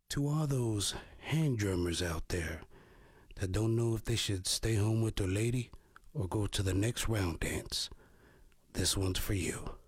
To all those hand drummers out there that don't know if they should stay home with their lady or go to the next round dance, this one's for you.